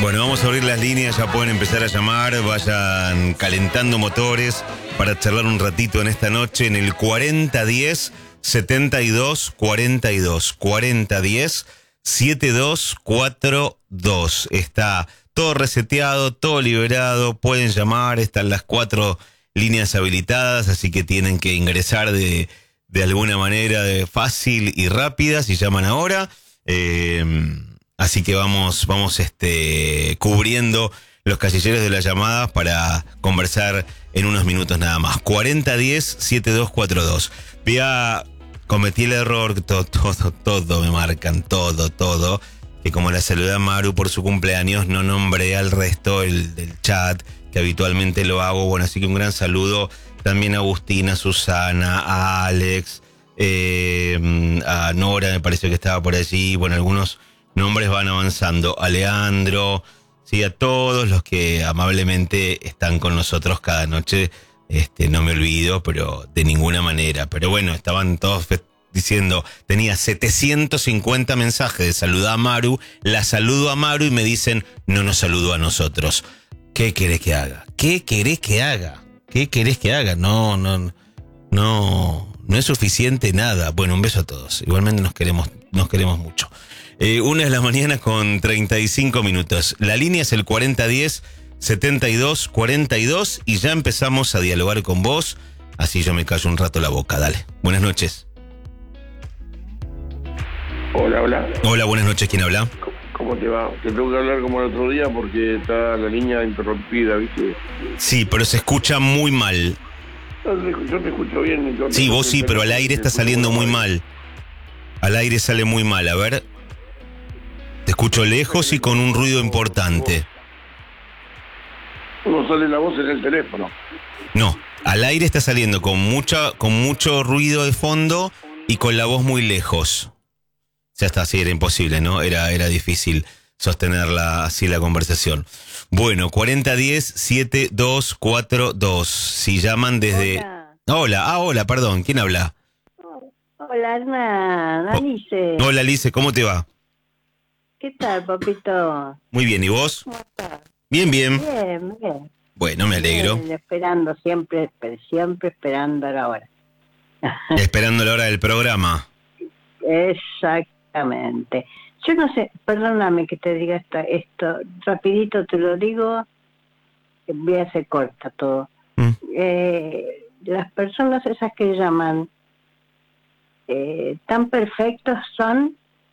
Bueno, vamos a abrir las líneas, ya pueden empezar a llamar, vayan calentando motores para charlar un ratito en esta noche en el 4010 72 42 4010 7242. Está todo reseteado, todo liberado, pueden llamar, están las 4 líneas habilitadas, así que tienen que ingresar de alguna manera fácil y rápida si llaman ahora. Así que vamos cubriendo los casilleros de las llamadas para conversar en unos minutos nada más. 4010-7242. Cometí el error, todo me marcan, todo. Que como la saludé a Maru por su cumpleaños, no nombré al resto del chat, que habitualmente lo hago. Bueno, así que un gran saludo también a Agustina, a Susana, a Alex, a Nora, me pareció que estaba por allí. Bueno, algunos nombres van avanzando. A Leandro, sí, a todos los que amablemente están con nosotros cada noche. No me olvido, pero de ninguna manera. Pero bueno, estaban todos diciendo, tenía 750 mensajes de saludar a Maru, la saludo a Maru y me dicen, no nos saludó a nosotros. ¿Qué querés que haga? No es suficiente nada. Bueno, un beso a todos. Igualmente nos queremos mucho. 1:00 con 35 minutos. La línea es el 4010-7242 y ya empezamos a dialogar con vos. Así yo me callo un rato la boca. Dale. Buenas noches. Hola. Hola, buenas noches. ¿Quién habla? ¿Cómo te va? Te tengo que hablar como el otro día porque está la línea interrumpida, ¿viste? Sí, pero se escucha muy mal. Yo te escucho bien. Sí, vos sí, pero al aire está saliendo muy mal. Al aire sale muy mal. A ver. Te escucho lejos y con un ruido importante. No sale la voz en el teléfono. No, al aire está saliendo con mucho ruido de fondo y con la voz muy lejos. Ya está, sí, era imposible, ¿no? Era difícil sostenerla así la conversación. Bueno, 4010-7242. Si llaman desde... Hola, perdón, ¿quién habla? Hola, Hernán, Alice. Hola, Alice, ¿cómo te va? ¿Qué tal, papito? Muy bien, ¿y vos? ¿Cómo estás? Bien. Bien. Bueno, me alegro. Bien, esperando siempre esperando la hora. Esperando la hora del programa. Exactamente. Yo no sé, perdóname que te diga esto, rapidito te lo digo, voy a hacer corta todo. Las personas esas que llaman tan perfectos son...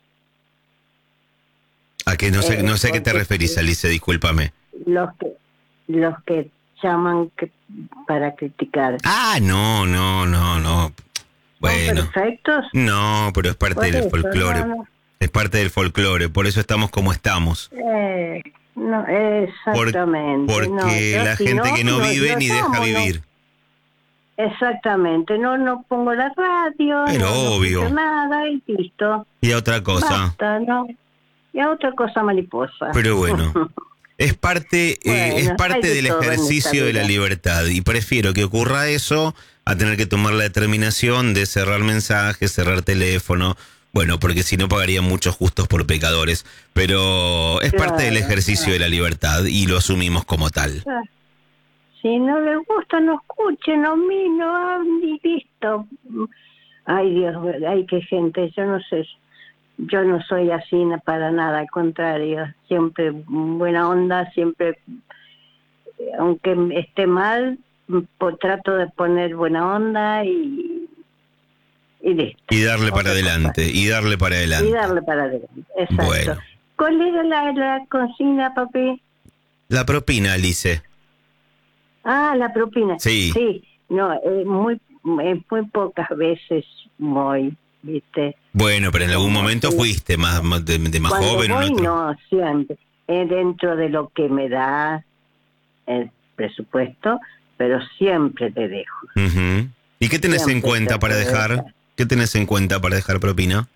¿A qué? No sé a qué te referís, Alice, discúlpame. Los que llaman para criticar. Ah, no. Bueno. ¿Son perfectos? No, pero es parte del folclore. No. Es parte del folclore, por eso estamos como estamos. No, exactamente. Porque la gente que no vive ni deja vivir. Exactamente, no pongo la radio, pero obvio. No escucho nada y listo. Y a otra cosa. Basta, ¿no? Y a otra cosa mariposa. Pero bueno, es parte del ejercicio de la libertad y prefiero que ocurra eso a tener que tomar la determinación de cerrar mensajes, cerrar teléfono. Bueno, porque si no pagaría muchos justos por pecadores, pero es parte del ejercicio de la libertad y lo asumimos como tal. Si no les gusta, no escuchen, no y listo. Ay, Dios, ay, qué gente, yo no sé, yo no soy así para nada, al contrario, siempre buena onda, siempre, aunque esté mal, trato de poner buena onda y listo. Y darle para adelante, exacto. Bueno. ¿Cuál era la consigna, papi? La propina, Alice. Ah, la propina. Sí. No, muy pocas veces voy, ¿viste? Bueno, pero en algún momento fuiste más de más joven. Voy, ¿o no, siempre. Dentro de lo que me da el presupuesto, pero siempre te dejo. Uh-huh. ¿Y qué tenés en cuenta para dejar? ¿Qué tenés en cuenta para dejar propina?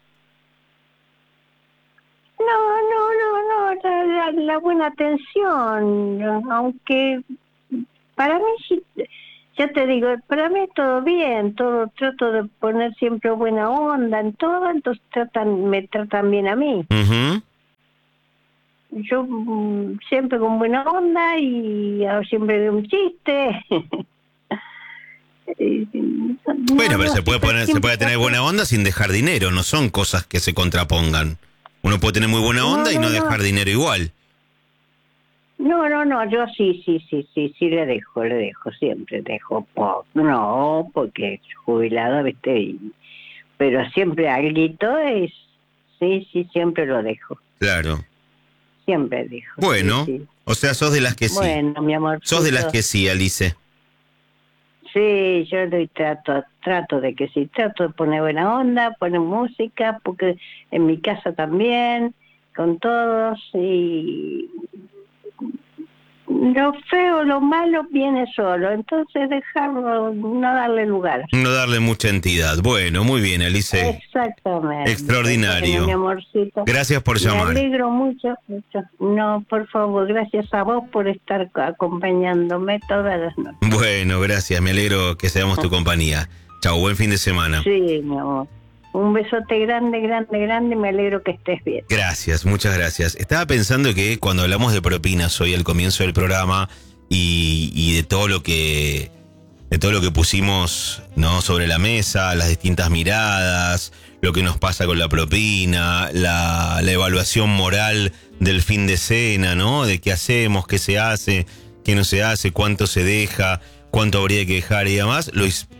No, la buena atención, aunque para mí sí, ya te digo, para mí todo bien, trato de poner siempre buena onda en todo, entonces me tratan bien a mí. Uh-huh. yo siempre con buena onda y siempre de un chiste. Bueno, pero se puede tener buena onda sin dejar dinero, no son cosas que se contrapongan. Uno puede tener muy buena onda y no dejar dinero igual. No, yo sí le dejo, siempre dejo poco. No, porque es jubilado, ¿viste? Pero siempre alguito es, sí, siempre lo dejo. Claro. Siempre dejo. Bueno, sí. O sea, sos de las que sí. Bueno, mi amor. Sos de las que sí, Alice. Sí, yo trato de que sí, trato de poner buena onda, poner música, porque en mi casa también, con todos, y lo feo, lo malo viene solo, entonces dejarlo, no darle lugar. No darle mucha entidad. Bueno, muy bien, Alice. Exactamente. Extraordinario. Bueno, mi amorcito. Gracias por llamar. Me alegro mucho. No, por favor, gracias a vos por estar acompañándome todas las noches. Bueno, gracias. Me alegro que seamos tu compañía. Chau, buen fin de semana. Sí, mi amor. Un besote grande, me alegro que estés bien. Gracias, muchas gracias. Estaba pensando que cuando hablamos de propinas hoy al comienzo del programa y de todo lo que pusimos, ¿no?, sobre la mesa, las distintas miradas, lo que nos pasa con la propina, la evaluación moral del fin de cena, ¿no?, de qué hacemos, qué se hace, qué no se hace, cuánto se deja, cuánto habría que dejar y demás,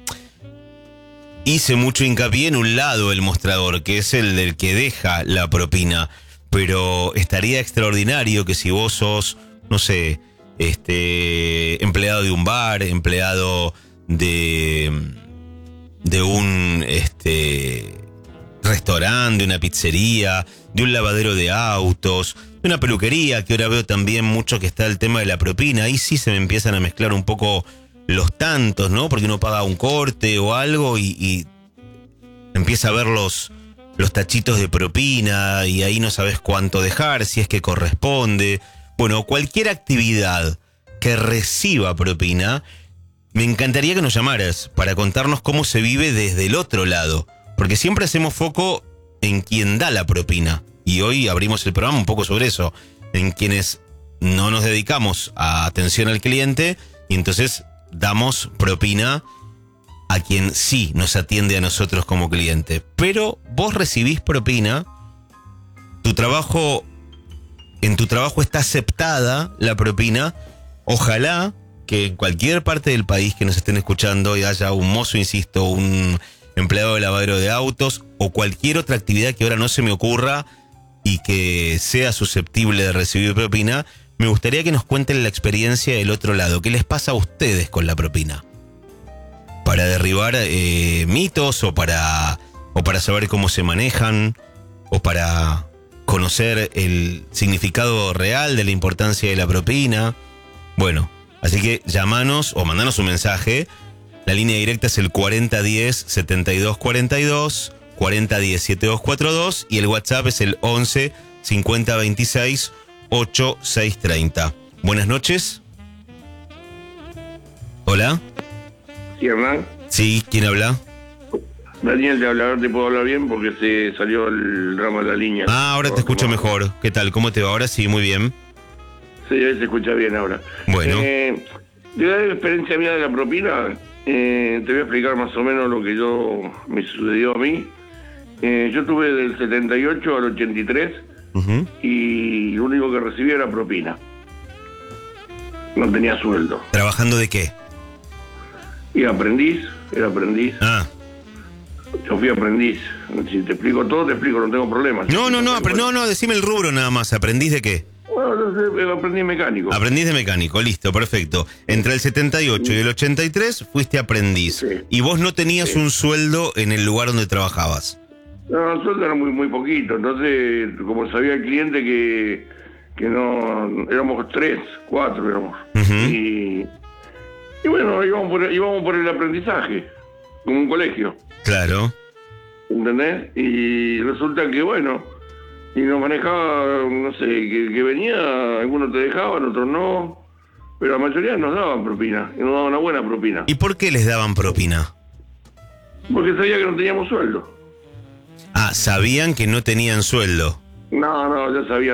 hice mucho hincapié en un lado del mostrador, que es el del que deja la propina, pero estaría extraordinario que si vos sos, no sé, empleado de un bar, empleado de un restaurante, de una pizzería, de un lavadero de autos, de una peluquería, que ahora veo también mucho que está el tema de la propina, ahí sí se me empiezan a mezclar un poco los tantos, ¿no? Porque uno paga un corte o algo y empieza a ver los tachitos de propina y ahí no sabes cuánto dejar, si es que corresponde. Bueno, cualquier actividad que reciba propina, me encantaría que nos llamaras para contarnos cómo se vive desde el otro lado, porque siempre hacemos foco en quien da la propina y hoy abrimos el programa un poco sobre eso, en quienes no nos dedicamos a atención al cliente y entonces damos propina a quien sí nos atiende a nosotros como cliente. Pero vos recibís propina, en tu trabajo está aceptada la propina. Ojalá que en cualquier parte del país que nos estén escuchando y haya un mozo, insisto, un empleado de lavadero de autos o cualquier otra actividad que ahora no se me ocurra y que sea susceptible de recibir propina. Me gustaría que nos cuenten la experiencia del otro lado. ¿Qué les pasa a ustedes con la propina? Para derribar mitos o para saber cómo se manejan o para conocer el significado real de la importancia de la propina. Bueno, así que llamanos o mandanos un mensaje. La línea directa es el 4010-7242, 4010-7242 y el WhatsApp es el 11 50 26 8630. Buenas noches. Hola. Sí, Hernán. Sí, ¿quién habla? Daniel de hablar, te puedo hablar bien porque se salió el ramo de la línea. Ah, ahora te escucho mejor. ¿Qué tal? ¿Cómo te va? Ahora sí, muy bien. Sí, ahí se escucha bien ahora. Bueno. De la experiencia mía de la propina, te voy a explicar más o menos lo que me sucedió a mí. Yo tuve del 78 al 83 y lo único que recibía era propina. No tenía sueldo. ¿Trabajando de qué? Era aprendiz. Ah. Yo fui aprendiz. Si te explico todo, te explico, no tengo problemas. No, decime el rubro nada más. ¿Aprendiz de qué? Bueno, aprendí mecánico. Aprendiz de mecánico, listo, perfecto. Entre el 78 y el 83 fuiste aprendiz. Sí. Y vos no tenías un sueldo en el lugar donde trabajabas. No, el sueldo era muy poquito. Entonces, como sabía el cliente que no... Éramos 3, 4 éramos. Y bueno, íbamos por el aprendizaje, como un colegio. Claro. ¿Entendés? Y resulta que, bueno, y nos manejaba, no sé, que venía, algunos te dejaban, otros no, pero la mayoría nos daban propina, y nos daban una buena propina. ¿Y por qué les daban propina? Porque sabía que no teníamos sueldo. Ah, sabían que no tenían sueldo. No, ya sabían.